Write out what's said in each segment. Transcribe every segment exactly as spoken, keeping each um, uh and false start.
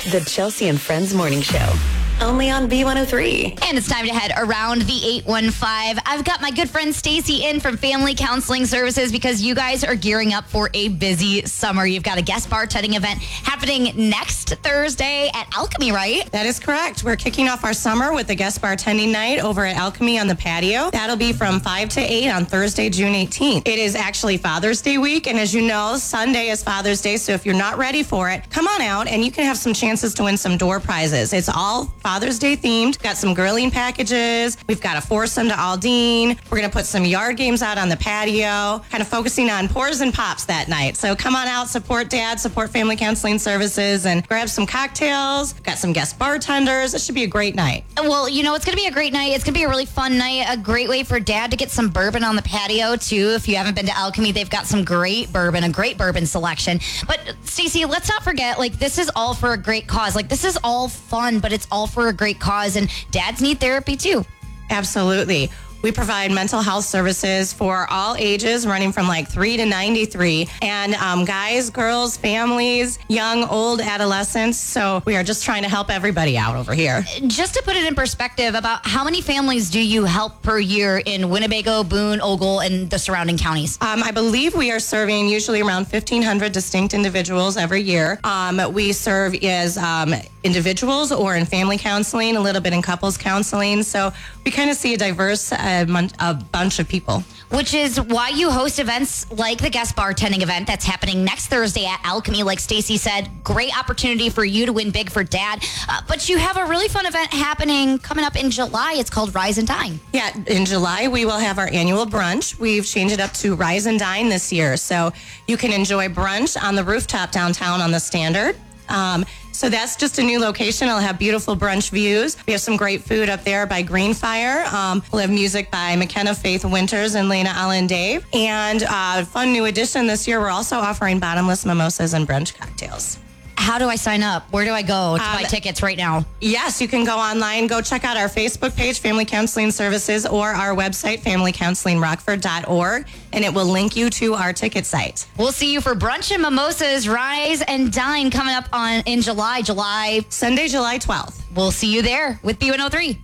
The Chelsea and Friends Morning Show. Only on B one oh three. And it's time to head around the eight one five. I've got my good friend Stacy in from Family Counseling Services because you guys are gearing up for a busy summer. You've got a guest bartending event happening next Thursday at Alchemy, right? That is correct. We're kicking off our summer with a guest bartending night over at Alchemy on the patio. That'll be from five to eight on Thursday, June eighteenth. It is actually Father's Day week, and as you know, Sunday is Father's Day, so if you're not ready for it, come on out and you can have some chances to win some door prizes. It's all Father's Day themed. Got some grilling packages. We've got a foursome to Aldine. We're going to put some yard games out on the patio, kind of focusing on pours and pops that night. So come on out, support Dad, support Family Counseling Services, and grab some cocktails. We've got some guest bartenders. It should be a great night. Well, you know, it's going to be a great night. It's going to be a really fun night. A great way for Dad to get some bourbon on the patio, too. If you haven't been to Alchemy, they've got some great bourbon, a great bourbon selection. But, Stacey, let's not forget, like, this is all for a great cause. Like, this is all fun, but it's all for a great cause, and dads need therapy too. Absolutely. We provide mental health services for all ages, running from like three to ninety-three, and um, guys, girls, families, young, old, adolescents. So we are just trying to help everybody out over here. Just to put it in perspective, about how many families do you help per year in Winnebago, Boone, Ogle, and the surrounding counties? Um, I believe we are serving usually around fifteen hundred distinct individuals every year. Um, we serve as um, individuals or in family counseling, a little bit in couples counseling. So we kind of see a diverse uh, a bunch of people. Which is why you host events like the guest bartending event that's happening next Thursday at Alchemy. Like Stacy said, great opportunity for you to win big for Dad. Uh, but you have a really fun event happening coming up in July. It's called Rise and Dine. Yeah, in July, we will have our annual brunch. We've changed it up to Rise and Dine this year. So you can enjoy brunch on the rooftop downtown on the Standard. Um, so that's just a new location. It'll have beautiful brunch views. We have some great food up there by Greenfire. Um, we'll have music by McKenna Faith Winters and Lena Allen Dave. And uh, fun new addition this year, we're also offering bottomless mimosas and brunch cocktails. How do I sign up? Where do I go to um, buy tickets right now? Yes, you can go online. Go check out our Facebook page, Family Counseling Services, or our website, family counseling rockford dot org, and it will link you to our ticket site. We'll see you for Brunch and Mimosas, Rise and Dine coming up on in July, July Sunday, July twelfth. We'll see you there with B one oh three.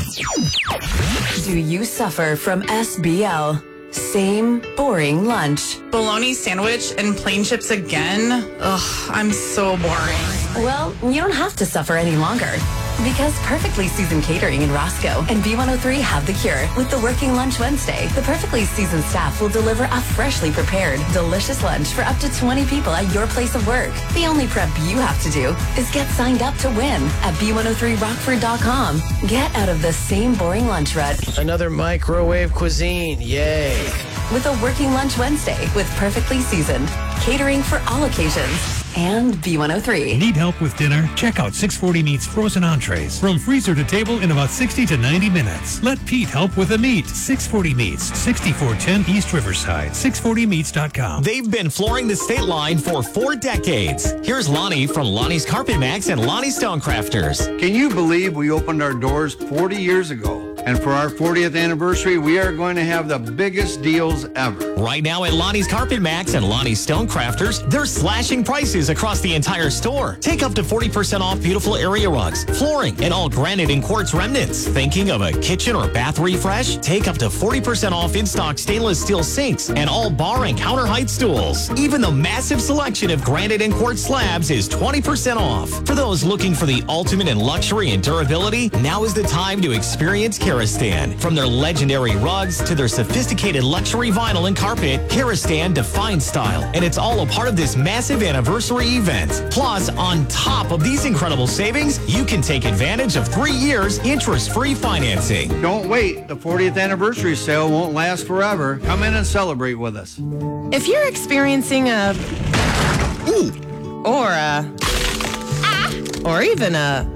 Do you suffer from S B L? Same boring lunch. Bologna sandwich and plain chips again? Ugh, I'm so boring. Well, you don't have to suffer any longer. Because Perfectly Seasoned Catering in Roscoe and B one oh three have the cure. With the Working Lunch Wednesday, the Perfectly Seasoned staff will deliver a freshly prepared, delicious lunch for up to twenty people at your place of work. The only prep you have to do is get signed up to win at B one oh three rockford dot com. Get out of the same boring lunch rut. Another microwave cuisine, yay. With a Working Lunch Wednesday with Perfectly Seasoned. Catering for all occasions. And B one oh three. Need help with dinner? Check out six forty Meats frozen entrees. From freezer to table in about sixty to ninety minutes. Let Pete help with the meat. six forty Meats, sixty-four ten East Riverside. six forty meats dot com. They've been flooring the state line for four decades. Here's Lonnie from Lonnie's Carpet Max and Lonnie Stonecrafters. Can you believe we opened our doors forty years ago? And for our fortieth anniversary, we are going to have the biggest deals ever. Right now at Lonnie's Carpet Max and Lonnie's Stonecrafters, they're slashing prices across the entire store. Take up to forty percent off beautiful area rugs, flooring, and all granite and quartz remnants. Thinking of a kitchen or bath refresh? Take up to forty percent off in-stock stainless steel sinks and all bar and counter height stools. Even the massive selection of granite and quartz slabs is twenty percent off. For those looking for the ultimate in luxury and durability, now is the time to experience Karastan. From their legendary rugs to their sophisticated luxury vinyl and carpet, Karastan defines style, and it's all a part of this massive anniversary event. Plus, on top of these incredible savings, you can take advantage of three years interest-free financing. Don't wait. The fortieth anniversary sale won't last forever. Come in and celebrate with us. If you're experiencing a ooh, or a ah, or even a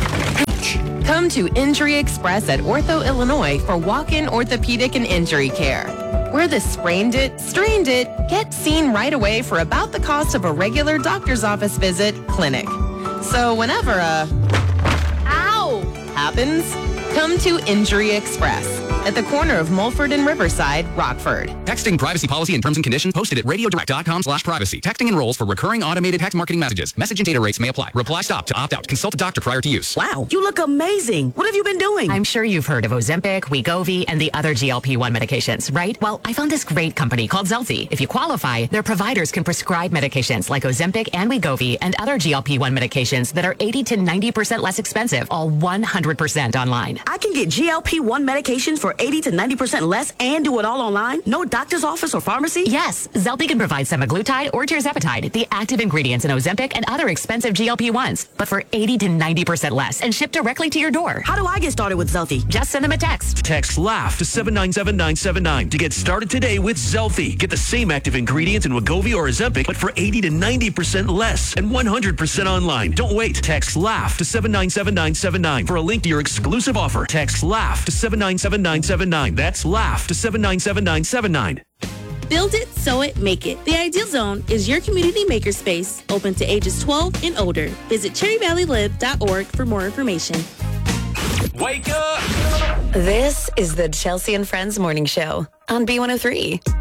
come to Injury Express at Ortho, Illinois for walk-in orthopedic and injury care. Where the sprained it, strained it, get seen right away for about the cost of a regular doctor's office visit, clinic. So whenever a ow happens, come to Injury Express. at the corner of Mulford and Riverside, Rockford. Texting privacy policy and terms and conditions posted at radiodirect.com slash privacy. Texting enrolls for recurring automated text marketing messages. Message and data rates may apply. Reply stop to opt out. Consult a doctor prior to use. Wow, you look amazing. What have you been doing? I'm sure you've heard of Ozempic, Wegovy, and the other G L P one medications, right? Well, I found this great company called Zelfie. If you qualify, their providers can prescribe medications like Ozempic and Wegovy and other G L P one medications that are eighty to ninety percent less expensive, all one hundred percent online. I can get G L P one medications for eighty to ninety percent less and do it all online? No doctor's office or pharmacy? Yes, Zelfie can provide semaglutide or tirzepatide, the active ingredients in Ozempic and other expensive G L P ones, but for eighty to ninety percent less and shipped directly to your door. How do I get started with Zelfie? Just send them a text. Text LAUGH to seven nine seven nine seven nine to get started today with Zelfie. Get the same active ingredients in Wegovy or Ozempic, but for eighty to ninety percent less and one hundred percent online. Don't wait. Text LAUGH to seven nine seven nine seven nine for a link to your exclusive offer. Text LAUGH to seven nine seven nine seven nine. That's LAUGH to seven nine seven nine seven nine. Build it, sew it, make it. The Ideal Zone is your community makerspace open to ages twelve and older. Visit cherry valley live dot org for more information. Wake up! This is the Chelsea and Friends Morning Show on B one oh three.